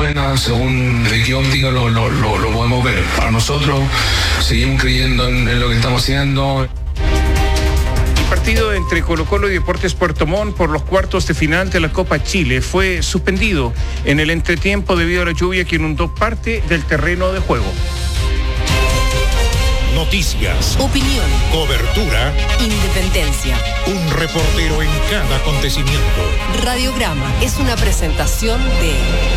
buena según de qué óptica lo podemos ver. Para nosotros seguimos creyendo en lo que estamos haciendo. El partido entre Colo-Colo y Deportes Puerto Montt por los cuartos de final de la Copa Chile fue suspendido en el entretiempo debido a la lluvia que inundó parte del terreno de juego. Noticias, opinión, cobertura, independencia. Un reportero en cada acontecimiento. Radiograma es una presentación de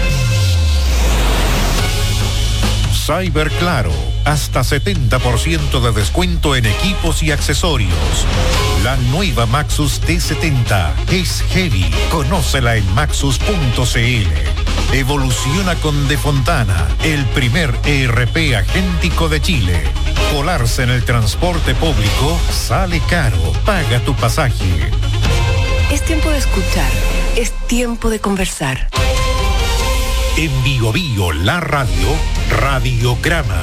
Cyberclaro, hasta 70% de descuento en equipos y accesorios. La nueva Maxus T70 es heavy. Conócela en maxus.cl. Evoluciona con De Fontana, el primer ERP agéntico de Chile. Colarse en el transporte público sale caro. Paga tu pasaje. Es tiempo de escuchar. Es tiempo de conversar. En Bio Bio, la radio, Radiograma.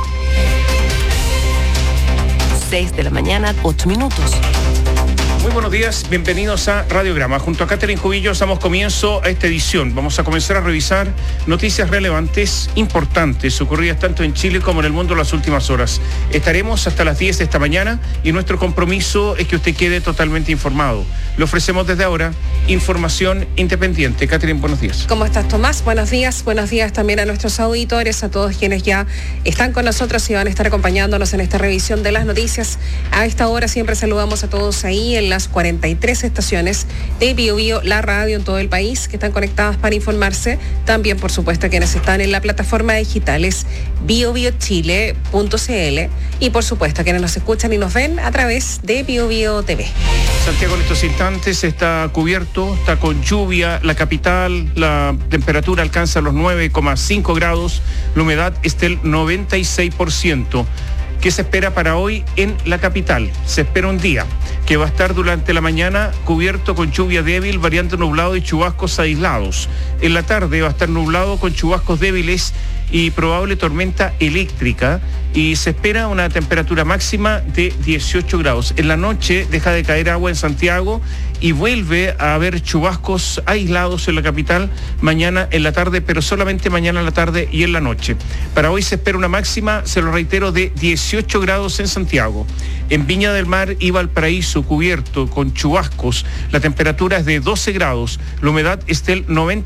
6 de la mañana, 8 minutos. Muy buenos días, bienvenidos a Radiograma. Junto a Catherine Jubillos damos comienzo a esta edición. Vamos a comenzar a revisar noticias relevantes, importantes, ocurridas tanto en Chile como en el mundo en las últimas horas. Estaremos hasta las 10 de esta mañana y nuestro compromiso es que usted quede totalmente informado. Le ofrecemos desde ahora información independiente. Catherine, buenos días. ¿Cómo estás, Tomás? Buenos días también a nuestros auditores, a todos quienes ya están con nosotros y van a estar acompañándonos en esta revisión de las noticias. A esta hora siempre saludamos a todos ahí en las 43 estaciones de Bio Bio, la radio en todo el país, que están conectadas para informarse. También, por supuesto, quienes están en la plataforma digital es biobiochile.cl y, por supuesto, quienes nos escuchan y nos ven a través de Bio Bio TV. Santiago en estos instantes está cubierto, está con lluvia, la capital, la temperatura alcanza los 9,5 grados, la humedad está del 96%. ¿Qué se espera para hoy en la capital? Se espera un día que va a estar durante la mañana cubierto con lluvia débil, variando nublado y chubascos aislados. En la tarde va a estar nublado con chubascos débiles y probable tormenta eléctrica, y se espera una temperatura máxima de 18 grados. En la noche deja de caer agua en Santiago y vuelve a haber chubascos aislados en la capital mañana en la tarde, pero solamente mañana en la tarde y en la noche. Para hoy se espera una máxima, se lo reitero, de 18 grados en Santiago. En Viña del Mar y Valparaíso, cubierto con chubascos, la temperatura es de 12 grados, la humedad es del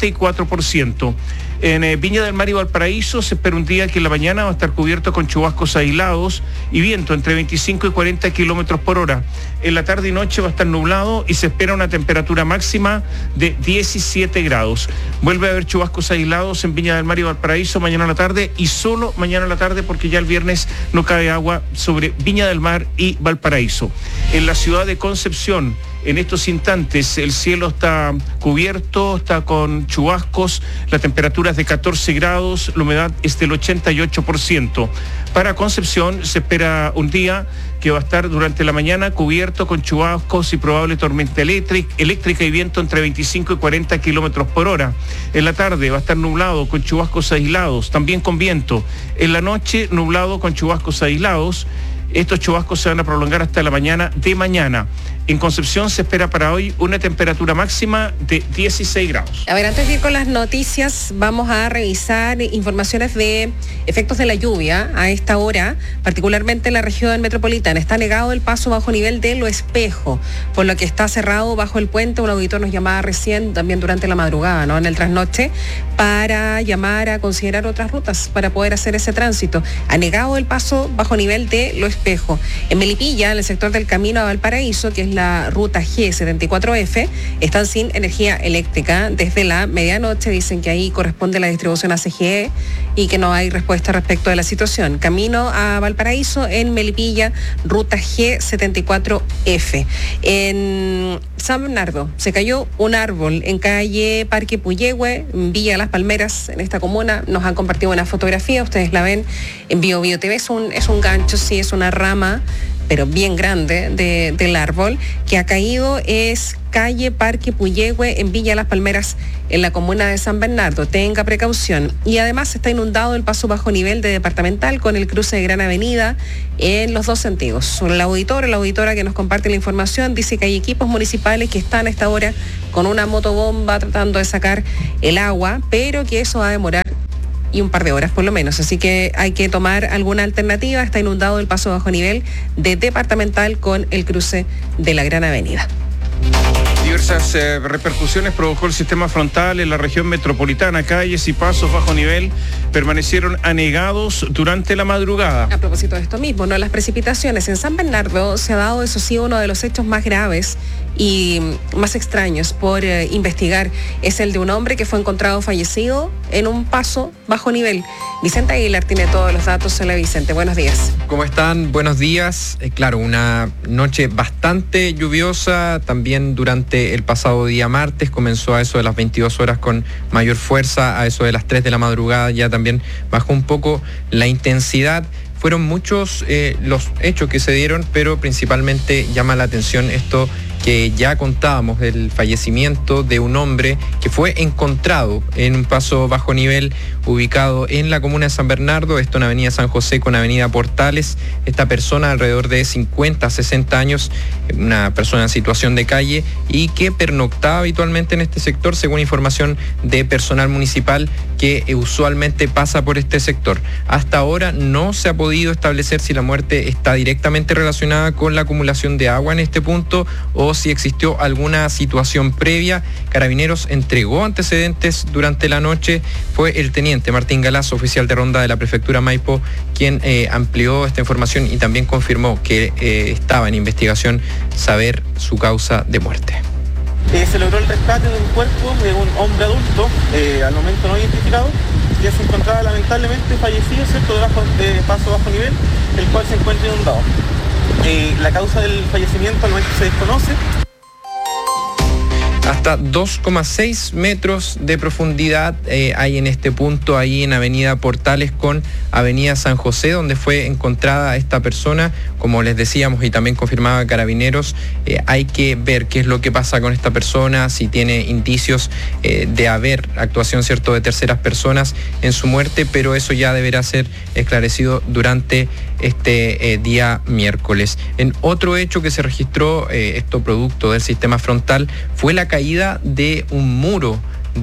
94%. En Viña del Mar y Valparaíso se espera un día que en la mañana va a estar cubierto con chubascos aislados y viento entre 25 y 40 kilómetros por hora. En la tarde y noche va a estar nublado y se espera una temperatura máxima de 17 grados. Vuelve a haber chubascos aislados en Viña del Mar y Valparaíso mañana a la tarde, y solo mañana a la tarde porque ya el viernes no cae agua sobre Viña del Mar y Valparaíso. En la ciudad de Concepción, en estos instantes el cielo está cubierto, está con chubascos, la temperatura es de 14 grados, la humedad es del 88%. Para Concepción se espera un día que va a estar durante la mañana cubierto con chubascos y probable tormenta eléctrica y viento entre 25 y 40 kilómetros por hora. En la tarde va a estar nublado con chubascos aislados, también con viento. En la noche nublado con chubascos aislados. Estos chubascos se van a prolongar hasta la mañana de mañana. En Concepción se espera para hoy una temperatura máxima de 16 grados. A ver, antes de ir con las noticias, vamos a revisar informaciones de efectos de la lluvia a esta hora, particularmente en la región metropolitana. Está negado el paso bajo nivel de Lo Espejo, por lo que está cerrado bajo el puente. Un auditor nos llamaba recién, también durante la madrugada, ¿no?, en el trasnoche, para llamar a considerar otras rutas para poder hacer ese tránsito. Ha negado el paso bajo nivel de Lo Espejo. En Melipilla, en el sector del camino a Valparaíso, que es la ruta G74F, están sin energía eléctrica desde la medianoche. Dicen que ahí corresponde la distribución a CGE y que no hay respuesta respecto de la situación. Camino a Valparaíso, en Melipilla, ruta G74F. En San Bernardo se cayó un árbol en calle Parque Puyehue, en Villa Las Palmeras, en esta comuna. Nos han compartido una fotografía, ustedes la ven en Bio Bio TV. Es un gancho, sí, es una rama, pero bien grande del árbol que ha caído. Es calle Parque Puyehue en Villa Las Palmeras, en la comuna de San Bernardo. Tenga precaución. Y además está inundado el paso bajo nivel de Departamental con el cruce de Gran Avenida en los dos sentidos. La auditora que nos comparte la información dice que hay equipos municipales que están a esta hora con una motobomba tratando de sacar el agua, pero que eso va a demorar y un par de horas por lo menos. Así que hay que tomar alguna alternativa. Está inundado el paso bajo nivel de Departamental con el cruce de la Gran Avenida. Diversas repercusiones provocó el sistema frontal en la región metropolitana. Calles y pasos bajo nivel permanecieron anegados durante la madrugada. A propósito de esto mismo, ¿no? Las precipitaciones en San Bernardo se ha dado, eso sí, uno de los hechos más graves y más extraños por investigar. Es el de un hombre que fue encontrado fallecido en un paso bajo nivel. Vicente Aguilar tiene todos los datos. Hola Vicente, buenos días. ¿Cómo están? Buenos días. Claro, una noche bastante lluviosa. También durante el pasado día martes comenzó a eso de las 22 horas con mayor fuerza. A eso de las 3 de la madrugada ya también bajó un poco la intensidad. Fueron muchos los hechos que se dieron, pero principalmente llama la atención esto que ya contábamos, del fallecimiento de un hombre que fue encontrado en un paso bajo nivel ubicado en la comuna de San Bernardo, esto en Avenida San José con Avenida Portales. Esta persona, alrededor de 50, 60 años, una persona en situación de calle y que pernoctaba habitualmente en este sector, según información de personal municipal que usualmente pasa por este sector. Hasta ahora no se ha podido establecer si la muerte está directamente relacionada con la acumulación de agua en este punto o si existió alguna situación previa. Carabineros entregó antecedentes durante la noche. Fue el teniente Martín Galazo, oficial de ronda de la prefectura Maipo, quien amplió esta información y también confirmó que estaba en investigación saber su causa de muerte. Se logró el rescate de un cuerpo de un hombre adulto, al momento no identificado, que se encontraba lamentablemente fallecido, ¿cierto?, de paso bajo nivel, el cual se encuentra inundado. La causa del fallecimiento al momento se desconoce. Hasta 2,6 metros de profundidad hay en este punto, ahí en Avenida Portales con Avenida San José, donde fue encontrada esta persona. Como les decíamos y también confirmaba Carabineros, hay que ver qué es lo que pasa con esta persona, si tiene indicios de haber actuación, ¿cierto?, de terceras personas en su muerte, pero eso ya deberá ser esclarecido durante este día miércoles. En otro hecho que se registró, esto producto del sistema frontal, fue la caída de un muro,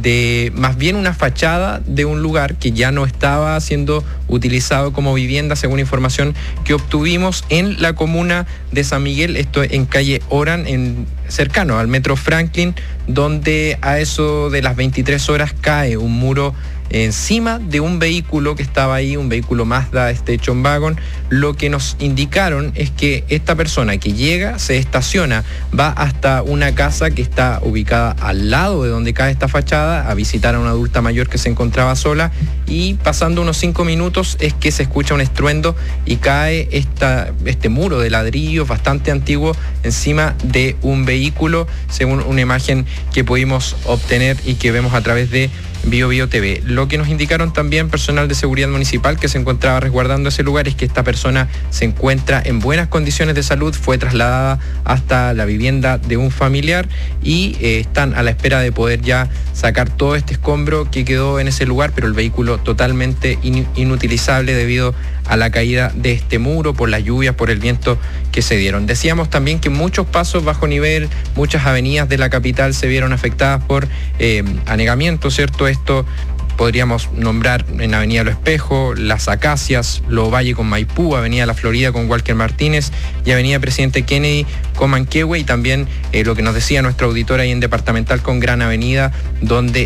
de más bien una fachada de un lugar que ya no estaba siendo utilizado como vivienda, según información que obtuvimos en la comuna de San Miguel, esto en calle Oran, cercano al metro Franklin, donde a eso de las 23 horas cae un muro encima de un vehículo que estaba ahí, un vehículo Mazda Station Wagon. Lo que nos indicaron es que esta persona que llega, se estaciona, va hasta una casa que está ubicada al lado de donde cae esta fachada a visitar a una adulta mayor que se encontraba sola, y pasando unos 5 minutos es que se escucha un estruendo y cae este muro de ladrillos bastante antiguo encima de un vehículo, según una imagen que pudimos obtener y que vemos a través de Bio TV. Lo que nos indicaron también personal de seguridad municipal que se encontraba resguardando ese lugar es que esta persona se encuentra en buenas condiciones de salud, fue trasladada hasta la vivienda de un familiar y están a la espera de poder ya sacar todo este escombro que quedó en ese lugar, pero el vehículo totalmente inutilizable debido a la caída de este muro, por las lluvias, por el viento que se dieron. Decíamos también que muchos pasos bajo nivel, muchas avenidas de la capital se vieron afectadas por anegamiento, ¿cierto? Esto podríamos nombrar en Avenida Lo Espejo, Las Acacias, Lo Valle con Maipú, Avenida La Florida con Walker Martínez y Avenida Presidente Kennedy con Manquehue, y también lo que nos decía nuestra auditora ahí en Departamental con Gran Avenida, donde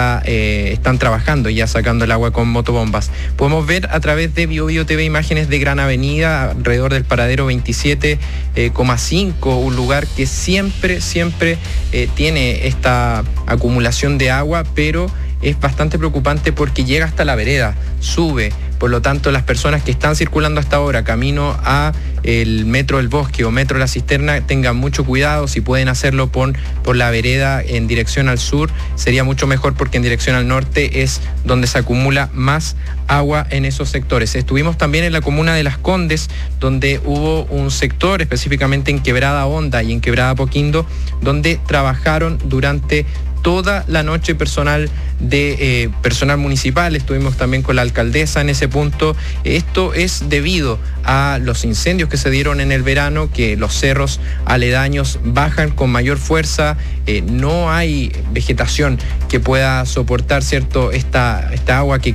están trabajando ya sacando el agua con motobombas. Podemos ver a través de Bio TV imágenes de Gran Avenida, alrededor del paradero 27,5, un lugar que siempre tiene esta acumulación de agua, pero es bastante preocupante porque llega hasta la vereda, sube. Por lo tanto, las personas que están circulando hasta ahora camino a el Metro del Bosque o Metro La Cisterna tengan mucho cuidado. Si pueden hacerlo por la vereda en dirección al sur, sería mucho mejor, porque en dirección al norte es donde se acumula más agua en esos sectores. Estuvimos también en la comuna de Las Condes, donde hubo un sector, específicamente en Quebrada Honda y en Quebrada Poquindo, donde trabajaron durante toda la noche personal municipal. Estuvimos también con la alcaldesa en ese punto. Esto es debido a los incendios que se dieron en el verano, que los cerros aledaños bajan con mayor fuerza, no hay vegetación que pueda soportar, ¿cierto?, esta agua que